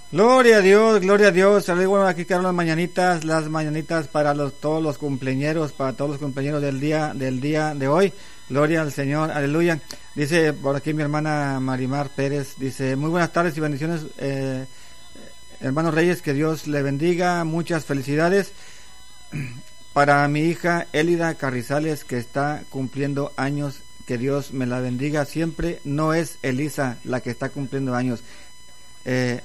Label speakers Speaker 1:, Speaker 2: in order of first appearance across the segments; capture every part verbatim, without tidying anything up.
Speaker 1: Gloria a Dios, gloria a Dios. Bueno, aquí quedaron las mañanitas, las mañanitas para los, todos los cumpleañeros, para todos los cumpleaños del día, del día de hoy. Gloria al Señor, aleluya. Dice por aquí mi hermana Marimar Pérez, dice, muy buenas tardes y bendiciones, eh, hermanos Reyes, que Dios le bendiga, muchas felicidades para mi hija Elida Carrizales, que está cumpliendo años, que Dios me la bendiga siempre. No es Elisa la que está cumpliendo años, eh,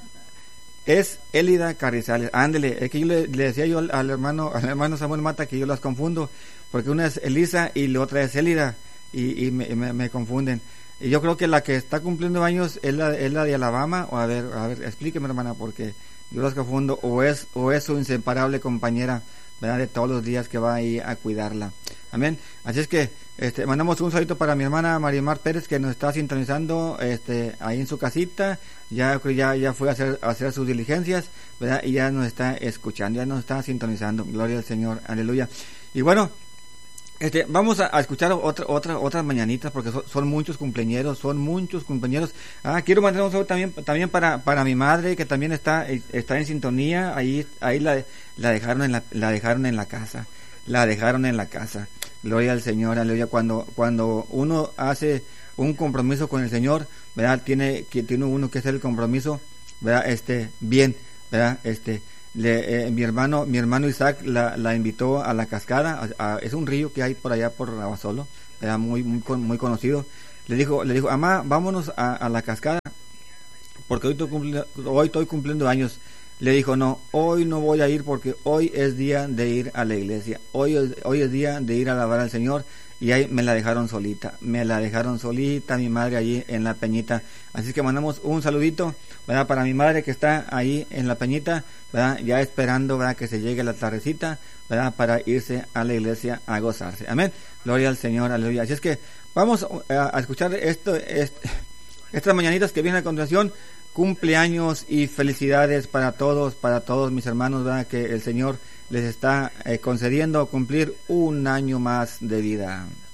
Speaker 1: es Elida Carrizales. Ándele, es que yo le, le decía yo al, al hermano al hermano Samuel Mata que yo las confundo, porque una es Elisa y la otra es Elida, y, y me, me, me confunden. Y yo creo que la que está cumpliendo años es la, es la de Alabama. O a ver, a ver, explíqueme, hermana, porque yo las confundo, o es o es su inseparable compañera, ¿verdad?, de todos los días, que va ahí a cuidarla. Amén. Así es que este mandamos un saludito para mi hermana Marimar Pérez, que nos está sintonizando este ahí en su casita. Ya ya ya fue a hacer a hacer sus diligencias, ¿verdad? Y ya nos está escuchando, ya nos está sintonizando. Gloria al Señor. Aleluya. Y bueno, este vamos a, a escuchar otra otra otras mañanitas, porque son, son muchos cumpleañeros, son muchos cumpleaños. Ah, quiero mandar un saludo también también para para mi madre, que también está está en sintonía. Ahí ahí la la dejaron en la la dejaron en la casa. La dejaron en la casa. Gloria al Señor, aleluya. Cuando cuando uno hace un compromiso con el Señor, ¿verdad? Tiene que tiene uno que hacer el compromiso, ¿verdad? Este bien, ¿verdad? Este le, eh, mi hermano mi hermano Isaac la, la invitó a la cascada, a, a, es un río que hay por allá por Rabasolo, ¿verdad? Muy muy muy conocido. Le dijo le dijo, "Amá, vámonos a, a la cascada, porque hoy estoy cumpliendo, hoy estoy cumpliendo años." Le dijo, no, hoy no voy a ir, porque hoy es día de ir a la iglesia, hoy es, hoy es día de ir a alabar al Señor. Y ahí me la dejaron solita, me la dejaron solita mi madre allí en la peñita. Así que mandamos un saludito, ¿verdad?, para mi madre, que está ahí en la peñita, ¿verdad?, ya esperando, ¿verdad?, que se llegue la tardecita, ¿verdad?, para irse a la iglesia a gozarse. Amén. Gloria al Señor, aleluya. Así es que vamos a, a escuchar esto, esto, estas mañanitas que vienen a continuación. Cumpleaños y felicidades para todos, para todos mis hermanos, ¿verdad?, que el Señor les está eh, concediendo cumplir un año más de vida.